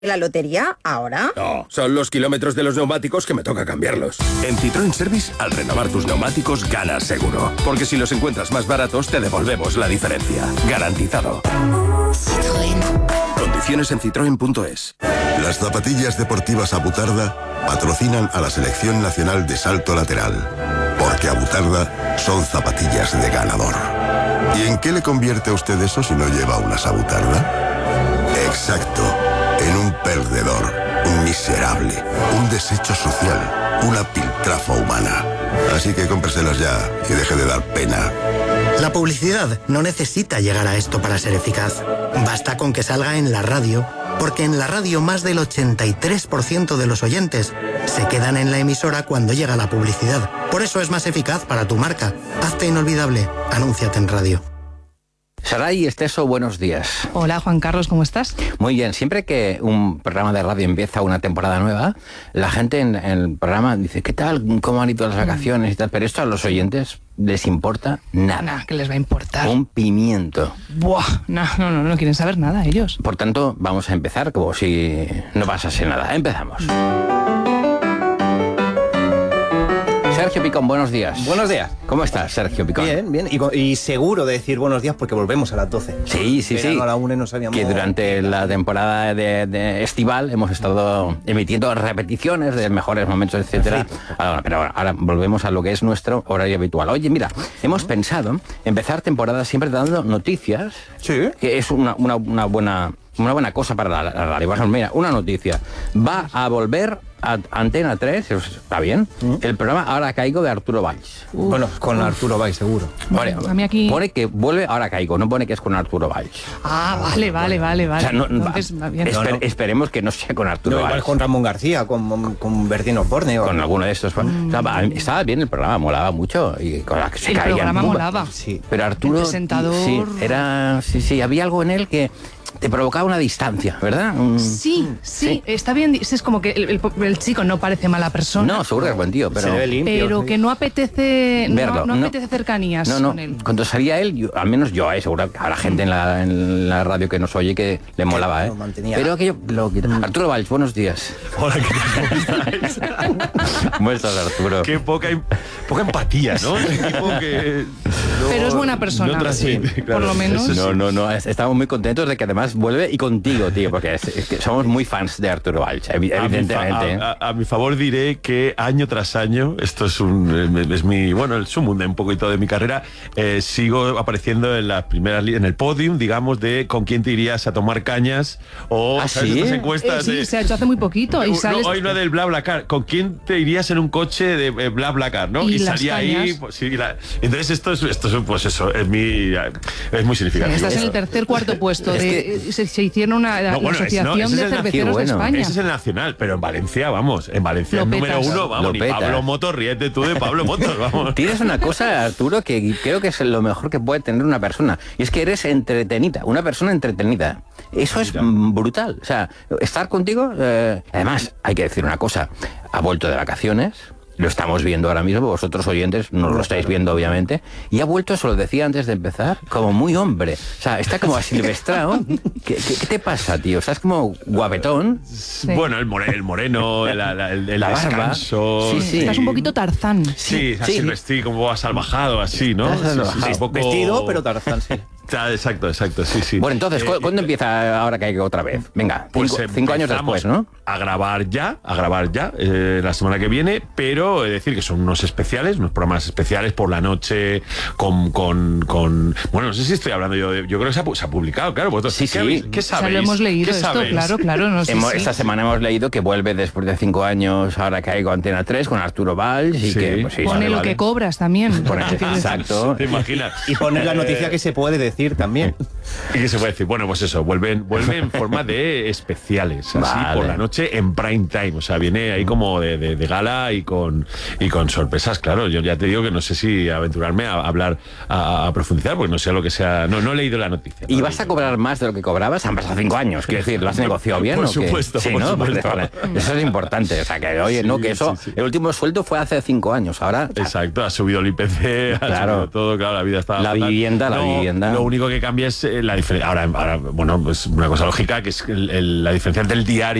¿La lotería ahora? No, son los kilómetros de los neumáticos que me toca cambiarlos. En Citroën Service, al renovar tus neumáticos, ganas seguro. Porque si los encuentras más baratos, te devolvemos la diferencia. Garantizado. Citroën. Condiciones en citroen.es. Las zapatillas deportivas Abutarda patrocinan a la Selección Nacional de Salto Lateral. Porque Abutarda son zapatillas de ganador. ¿Y en qué le convierte a usted eso si no lleva unas Abutarda? Exacto. En un perdedor, un miserable, un desecho social, una piltrafa humana. Así que cómpreselas ya y deje de dar pena. La publicidad no necesita llegar a esto para ser eficaz. Basta con que salga en la radio, porque en la radio más del 83% de los oyentes se quedan en la emisora cuando llega la publicidad. Por eso es más eficaz para tu marca. Hazte inolvidable. Anúnciate en radio. Saray Esteso, buenos días. Hola, Juan Carlos, ¿cómo estás? Muy bien. Siempre que un programa de radio empieza una temporada nueva, la gente en el programa dice, ¿qué tal? ¿Cómo han ido las vacaciones y tal? Pero esto a los oyentes les importa nada. Nah, ¿qué les va a importar? Un pimiento. Buah, no quieren saber nada ellos. Por tanto, vamos a empezar como si no pasase nada. Empezamos. Sergio Picón, buenos días. Buenos días. ¿Cómo estás, Sergio Picón? Bien. Y seguro de decir buenos días porque volvemos a las 12. Sí. A la 1 nos habíamos... Que durante la temporada de estival hemos estado emitiendo repeticiones de mejores momentos, etcétera. Pero ahora volvemos a lo que es nuestro horario habitual. Oye, mira, hemos pensado empezar temporada siempre dando noticias. Sí. Que es una buena cosa para la radio. Por ejemplo, mira, una noticia. Va a volver a Antena 3, está bien, el programa Ahora Caigo de Arturo Valls. Bueno, con Arturo Valls, seguro. A mí aquí... Pone que vuelve Ahora Caigo, no pone que es con Arturo Valls. Vale. O sea, Entonces, va bien. Esperemos que no sea con Arturo Valls. Igual con Ramón García, con Bertino Osborne. Con alguno de estos. Estaba bien el programa, molaba mucho. Y con la que se caía. El programa molaba. Sí. Pero Arturo... El presentador... Sí, había algo en él que te provocaba una distancia, ¿verdad? Sí, está bien. Es como que el chico no parece mala persona. No, seguro que es buen tío, pero... Se ve limpio, pero que no apetece verlo, no apetece cercanías con él. Cuando salía él, al menos yo, seguro que a la gente en la radio que nos oye que le molaba, Lo mantenía. Pero aquello lo quitaba. Arturo Valls, buenos días. Hola, ¿qué tal? ¿Cómo estáis? ¿Cómo estás, Arturo? Qué poca empatía, ¿no? Pero es buena persona, transmite, claro. Por lo menos. No, estamos muy contentos de que además vuelve y contigo, tío, porque es que somos muy fans de Arturo Valls, evidentemente. A mi favor diré que año tras año, esto es el sumum de un poquito de mi carrera, sigo apareciendo en las primeras en el podium, digamos, de con quién te irías a tomar cañas o ¿sabes? ¿Sí? Estas encuestas Sí, se ha hecho hace muy poquito. Y sales... Hoy no del BlaBlaCar, ¿con quién te irías en un coche de BlaBlaCar, no? Y salía ahí, pues, sí, entonces esto es pues eso, es muy significativo. Estás en el cuarto puesto. Se hicieron la Asociación de Cerveceros de España. Ese es el nacional, pero en Valencia, el número uno, vamos, ni Pablo Motos, ríete tú de Pablo Motos, vamos. Tienes una cosa, Arturo, que creo que es lo mejor que puede tener una persona, y es que eres entretenida, una persona entretenida. Eso es brutal. O sea, estar contigo, además, hay que decir una cosa, ha vuelto de vacaciones. Lo estamos viendo ahora mismo, vosotros oyentes no lo estáis viendo obviamente, y ha vuelto, se lo decía antes de empezar, como muy hombre, o sea, está como asilvestrado. ¿Qué te pasa, tío? ¿Estás como guapetón? Sí. Bueno, el moreno, el la descanso. barba. Sí. Estás un poquito Tarzán. Sí, así vestido, como asalvajado, así, ¿no? Sí, un poco... Vestido, pero Tarzán, sí. Exacto, sí. Bueno, entonces, ¿cuándo empieza Ahora Caigo otra vez? Venga, pues cinco años después, ¿no? A grabar ya, la semana que viene, pero decir que son unos programas especiales por la noche, con bueno, no sé si estoy hablando yo creo que se ha publicado, claro. Vosotros, Sí. ¿Qué sabéis? O sea, lo hemos leído esto, claro. No sé Esta semana hemos leído que vuelve después de 5 años Ahora Caigo a Antena 3 con Arturo Valls y que... Pues, pone lo que cobras también. Exacto. ¿Te imaginas? Y poner la noticia que se puede decir también. ¿Y qué se puede decir? Bueno, pues eso, vuelve en forma de especiales, así por la noche en prime time, o sea, viene ahí como de gala y con sorpresas, claro. Yo ya te digo que no sé si aventurarme a hablar, a profundizar, porque no sé lo que sea, no he leído la noticia. ¿Y vas a cobrar más de lo que cobrabas? Han pasado 5 años, quiero decir, ¿lo has negociado bien? Por ¿o qué? supuesto, sí, por ¿no? supuesto. Vale. Eso es importante, o sea, que oye, no, que eso, el último sueldo fue hace 5 años, ahora... Exacto, ha subido el IPC, ha Claro. subido todo, claro, la vida está... La vivienda. Lo único que cambia es ahora, bueno, pues una cosa lógica, que es la diferencia del diario